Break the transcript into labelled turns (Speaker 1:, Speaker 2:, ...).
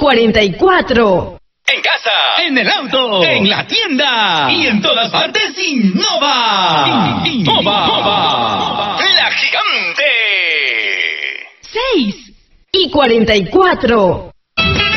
Speaker 1: 44.
Speaker 2: En casa, en el auto, en la tienda y en todas partes, Innova. Innova. La gigante.
Speaker 1: 6 y 44.